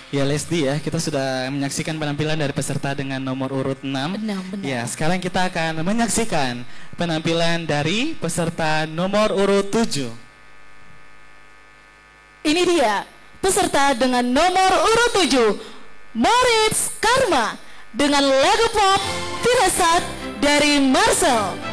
Ya Lesdi ya, kita sudah menyaksikan penampilan dari peserta dengan nomor urut 6. Benar. Ya, sekarang kita akan menyaksikan penampilan dari peserta nomor urut 7. Ini dia peserta dengan nomor urut 7, Moritz Karma dengan lagu pop Firasat dari Marcel.